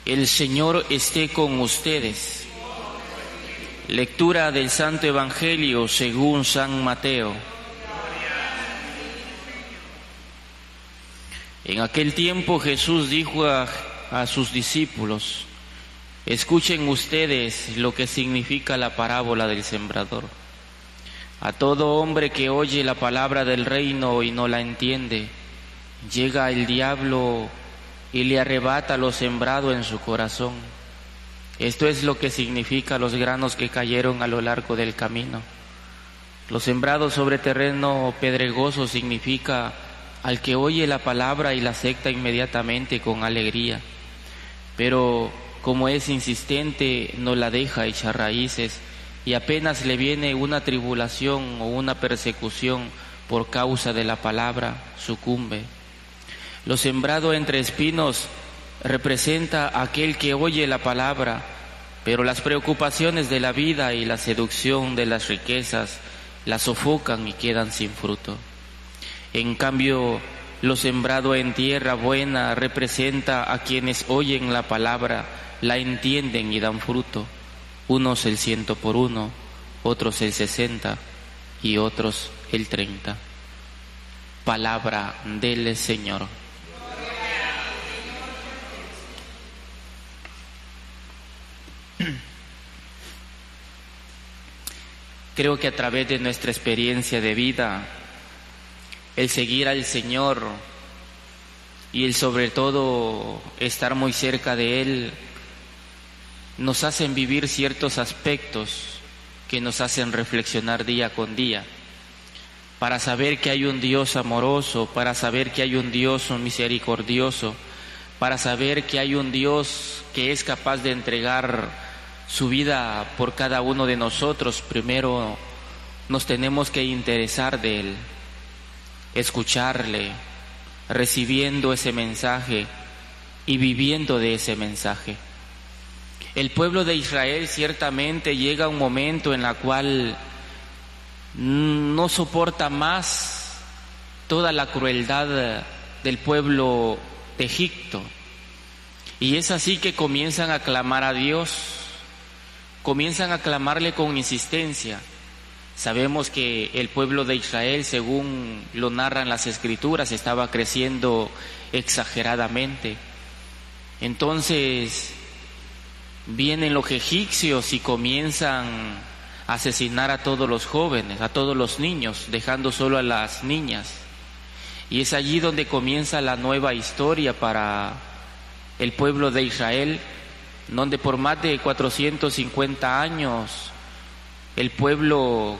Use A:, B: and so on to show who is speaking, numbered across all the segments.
A: El Señor esté con ustedes. Lectura del Santo Evangelio según San Mateo. En aquel tiempo Jesús dijo a sus discípulos: escuchen ustedes lo que significa la parábola del sembrador. A todo hombre que oye la palabra del reino y no la entiende, llega el diablo y le arrebata lo sembrado en su corazón. Esto es lo que significa los granos que cayeron a lo largo del camino. Lo sembrado sobre terreno pedregoso significa al que oye la palabra y la acepta inmediatamente con alegría, pero como es insistente, no la deja echar raíces y apenas le viene una tribulación o una persecución por causa de la palabra, sucumbe. Lo sembrado entre espinos representa a aquel que oye la palabra, pero las preocupaciones de la vida y la seducción de las riquezas la sofocan y quedan sin fruto. En cambio, lo sembrado en tierra buena representa a quienes oyen la palabra, la entienden y dan fruto, unos el 100 por 1, otros el 60 y otros el 30. Palabra del Señor. Creo que a través de nuestra experiencia de vida, el seguir al Señor y el sobre todo estar muy cerca de Él, nos hacen vivir ciertos aspectos que nos hacen reflexionar día con día, para saber que hay un Dios amoroso, para saber que hay un Dios misericordioso, para saber que hay un Dios que es capaz de entregar su vida por cada uno de nosotros. Primero nos tenemos que interesar de Él, escucharle, recibiendo ese mensaje y viviendo de ese mensaje. El pueblo de Israel ciertamente llega un momento en el cual no soporta más toda la crueldad del pueblo de Egipto, y es así que comienzan a clamar a Dios, comienzan a clamarle con insistencia. Sabemos que el pueblo de Israel, según lo narran las Escrituras, estaba creciendo exageradamente. Entonces vienen los egipcios y comienzan a asesinar a todos los jóvenes, a todos los niños, dejando solo a las niñas. Y es allí donde comienza la nueva historia para el pueblo de Israel, donde por más de 450 años el pueblo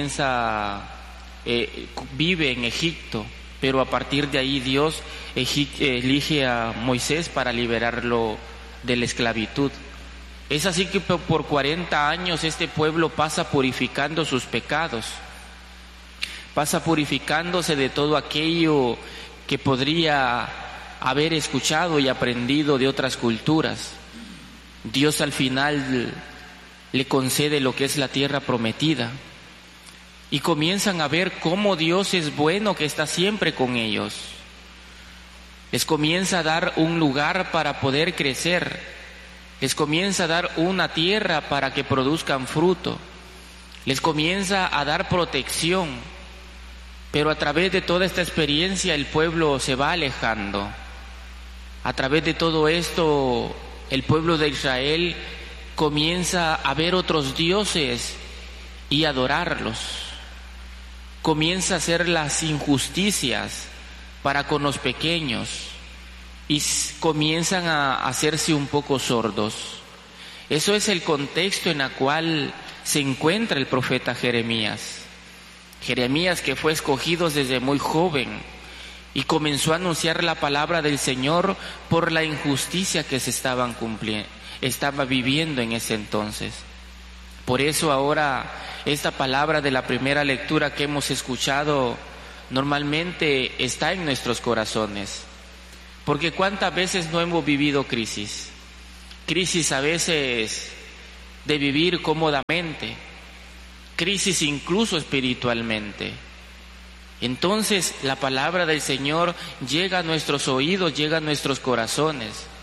A: vive en Egipto, pero a partir de ahí Dios elige a Moisés para liberarlo de la esclavitud. Es así que por 40 años este pueblo pasa purificando sus pecados, pasa purificándose de todo aquello que podría haber escuchado y aprendido de otras culturas. Dios al final le concede lo que es la tierra prometida y comienzan a ver cómo Dios es bueno, que está siempre con ellos. Les comienza a dar un lugar para poder crecer, les comienza a dar una tierra para que produzcan fruto, les comienza a dar protección, pero a través de toda esta experiencia el pueblo se va alejando. A través de todo esto el pueblo de Israel comienza a ver otros dioses y adorarlos, comienza a hacer las injusticias para con los pequeños y comienzan a hacerse un poco sordos. Eso es el contexto en el cual se encuentra el profeta Jeremías. Jeremías, que fue escogido desde muy joven y comenzó a anunciar la palabra del Señor por la injusticia que se estaba viviendo en ese entonces. Por eso ahora esta palabra de la primera lectura que hemos escuchado normalmente está en nuestros corazones, porque cuántas veces no hemos vivido crisis a veces de vivir cómodamente, crisis incluso espiritualmente. Entonces la palabra del Señor llega a nuestros oídos, llega a nuestros corazones,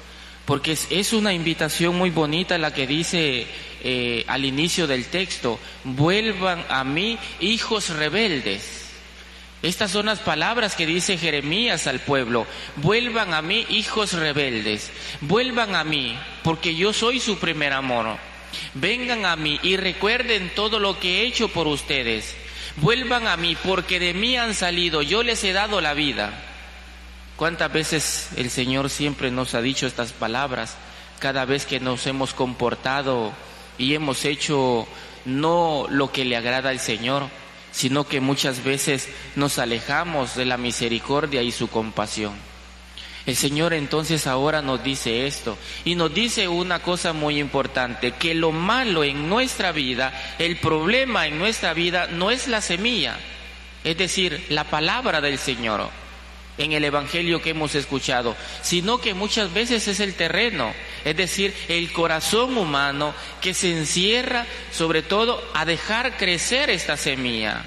A: porque es una invitación muy bonita la que dice al inicio del texto: vuelvan a mí, hijos rebeldes. Estas son las palabras que dice Jeremías al pueblo: vuelvan a mí, hijos rebeldes, vuelvan a mí, porque yo soy su primer amor. Vengan a mí y recuerden todo lo que he hecho por ustedes. Vuelvan a mí, porque de mí han salido, yo les he dado la vida. ¿Cuántas veces el Señor siempre nos ha dicho estas palabras? Cada vez que nos hemos comportado y hemos hecho no lo que le agrada al Señor, sino que muchas veces nos alejamos de la misericordia y su compasión. El Señor entonces ahora nos dice esto, y nos dice una cosa muy importante: que lo malo en nuestra vida, el problema en nuestra vida no es la semilla, es decir, la palabra del Señor en el Evangelio que hemos escuchado, sino que muchas veces es el terreno, es decir, el corazón humano que se encierra sobre todo a dejar crecer esta semilla.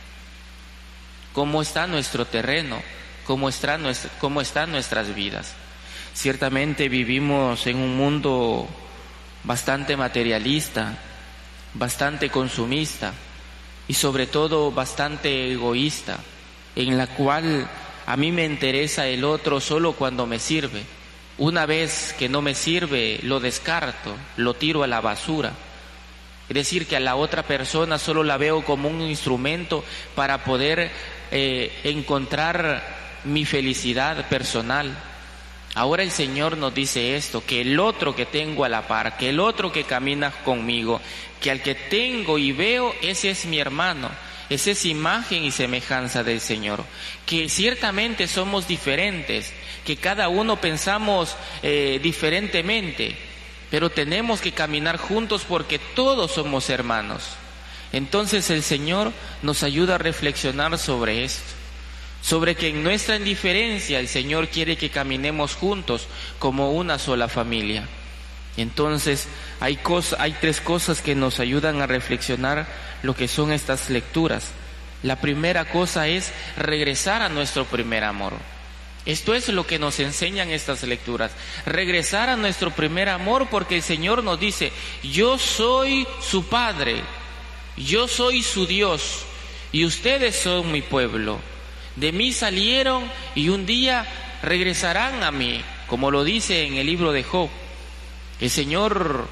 A: ¿Cómo está nuestro terreno? ¿Cómo están nuestras vidas? Ciertamente vivimos en un mundo bastante materialista, bastante consumista y sobre todo bastante egoísta, en la cual a mí me interesa el otro solo cuando me sirve. Una vez que no me sirve, lo descarto, lo tiro a la basura. Es decir, que a la otra persona solo la veo como un instrumento para poder encontrar mi felicidad personal. Ahora el Señor nos dice esto: que el otro que tengo a la par, que el otro que camina conmigo, que al que tengo y veo, ese es mi hermano. Esa es imagen y semejanza del Señor, que ciertamente somos diferentes, que cada uno pensamos diferentemente, pero tenemos que caminar juntos porque todos somos hermanos. Entonces el Señor nos ayuda a reflexionar sobre esto, sobre que en nuestra indiferencia el Señor quiere que caminemos juntos como una sola familia. Entonces hay tres cosas que nos ayudan a reflexionar lo que son estas lecturas. La primera cosa es regresar a nuestro primer amor. Esto es lo que nos enseñan estas lecturas: regresar a nuestro primer amor, porque el Señor nos dice: yo soy su Padre, yo soy su Dios y ustedes son mi pueblo. De mí salieron y un día regresarán a mí, como lo dice en el libro de Job. El Señor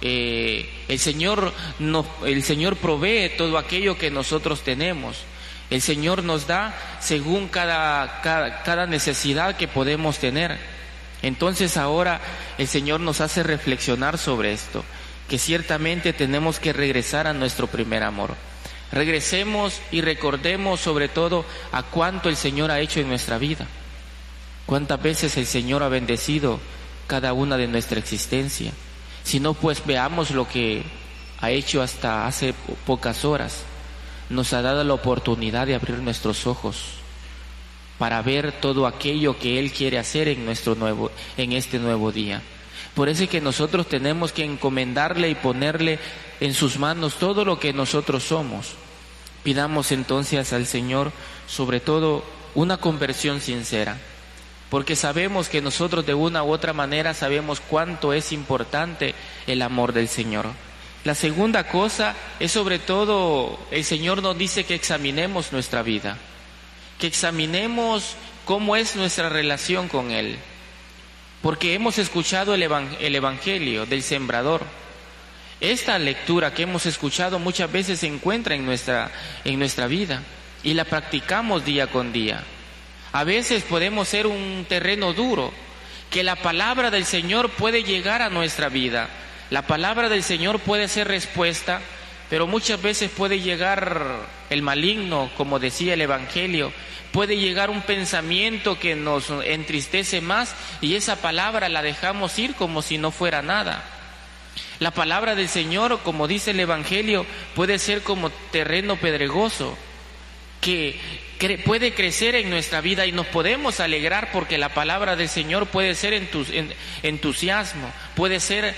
A: provee todo aquello que nosotros tenemos. El Señor nos da según cada necesidad que podemos tener. Entonces ahora el Señor nos hace reflexionar sobre esto, que ciertamente tenemos que regresar a nuestro primer amor. Regresemos y recordemos sobre todo a cuánto el Señor ha hecho en nuestra vida. Cuántas veces el Señor ha bendecido cada una de nuestra existencia. Si no, pues veamos lo que ha hecho hasta hace pocas horas. Nos ha dado la oportunidad de abrir nuestros ojos para ver todo aquello que Él quiere hacer en este nuevo día. Por eso es que nosotros tenemos que encomendarle y ponerle en sus manos todo lo que nosotros somos. Pidamos entonces al Señor sobre todo una conversión sincera, porque sabemos que nosotros de una u otra manera sabemos cuánto es importante el amor del Señor. La segunda cosa es sobre todo, el Señor nos dice que examinemos nuestra vida, que examinemos cómo es nuestra relación con Él, porque hemos escuchado el Evangelio del Sembrador. Esta lectura que hemos escuchado muchas veces se encuentra en nuestra vida y la practicamos día con día. A veces podemos ser un terreno duro, que la palabra del Señor puede llegar a nuestra vida. La palabra del Señor puede ser respuesta, pero muchas veces puede llegar el maligno, como decía el Evangelio, puede llegar un pensamiento que nos entristece más y esa palabra la dejamos ir como si no fuera nada. La palabra del Señor, como dice el Evangelio, puede ser como terreno pedregoso, que puede crecer en nuestra vida y nos podemos alegrar porque la palabra del Señor puede ser entusiasmo, puede ser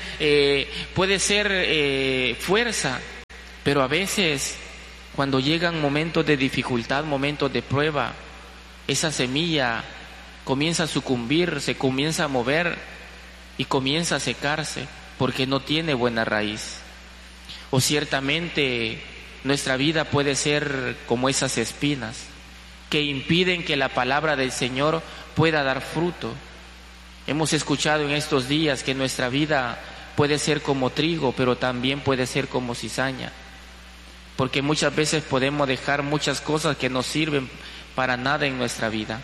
A: fuerza, pero a veces cuando llegan momentos de dificultad, momentos de prueba, esa semilla comienza a sucumbir, se comienza a mover y comienza a secarse porque no tiene buena raíz. O ciertamente nuestra vida puede ser como esas espinas que impiden que la palabra del Señor pueda dar fruto. Hemos escuchado en estos días que nuestra vida puede ser como trigo, pero también puede ser como cizaña, porque muchas veces podemos dejar muchas cosas que no sirven para nada en nuestra vida.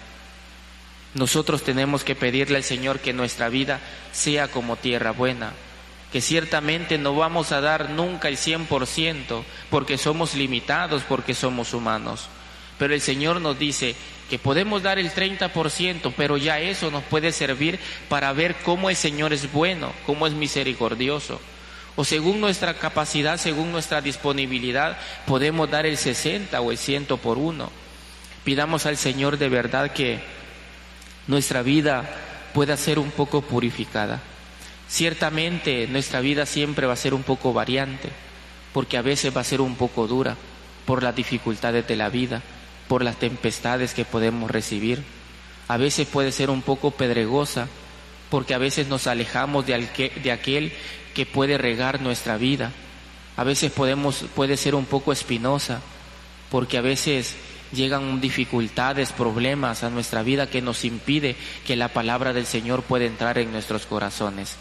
A: Nosotros tenemos que pedirle al Señor que nuestra vida sea como tierra buena, que ciertamente no vamos a dar nunca el 100% porque somos limitados, porque somos humanos. Pero el Señor nos dice que podemos dar el 30%, pero ya eso nos puede servir para ver cómo el Señor es bueno, cómo es misericordioso. O según nuestra capacidad, según nuestra disponibilidad, podemos dar el 60 o el 100 por uno. Pidamos al Señor de verdad que nuestra vida pueda ser un poco purificada. Ciertamente nuestra vida siempre va a ser un poco variante, porque a veces va a ser un poco dura por las dificultades de la vida, por las tempestades que podemos recibir. A veces puede ser un poco pedregosa, porque a veces nos alejamos de aquel que puede regar nuestra vida. A veces puede ser un poco espinosa, porque a veces llegan dificultades, problemas a nuestra vida que nos impide que la palabra del Señor pueda entrar en nuestros corazones.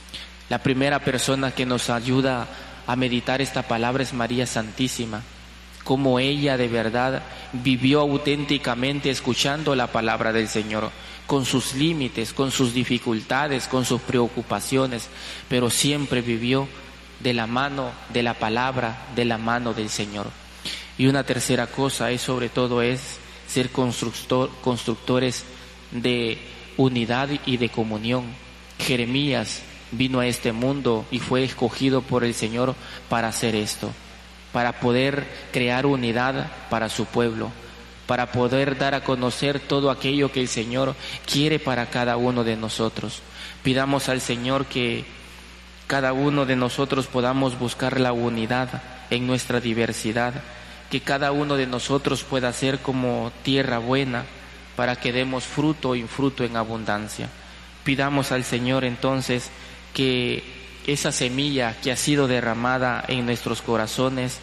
A: La primera persona que nos ayuda a meditar esta palabra es María Santísima, como ella de verdad vivió auténticamente escuchando la palabra del Señor, con sus límites, con sus dificultades, con sus preocupaciones, pero siempre vivió de la mano de la palabra, de la mano del Señor. Y una tercera cosa es sobre todo es ser constructores de unidad y de comunión. Jeremías vino a este mundo y fue escogido por el Señor para hacer esto, para poder crear unidad para su pueblo, para poder dar a conocer todo aquello que el Señor quiere para cada uno de nosotros. Pidamos al Señor que cada uno de nosotros podamos buscar la unidad en nuestra diversidad, que cada uno de nosotros pueda ser como tierra buena para que demos fruto y fruto en abundancia. Pidamos al Señor entonces que esa semilla que ha sido derramada en nuestros corazones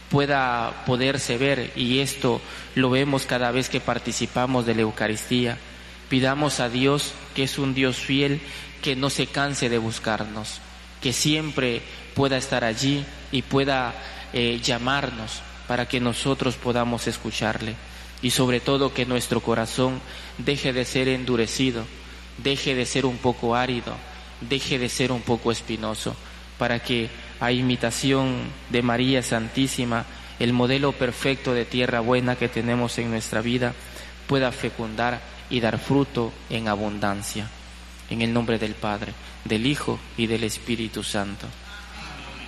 A: pueda poderse ver, y esto lo vemos cada vez que participamos de la Eucaristía. Pidamos a Dios, que es un Dios fiel, que no se canse de buscarnos, que siempre pueda estar allí y pueda llamarnos para que nosotros podamos escucharle, y sobre todo que nuestro corazón deje de ser endurecido, deje de ser un poco árido, deje de ser un poco espinoso, para que a imitación de María Santísima, el modelo perfecto de tierra buena que tenemos en nuestra vida, pueda fecundar y dar fruto en abundancia. En el nombre del Padre, del Hijo y del Espíritu Santo.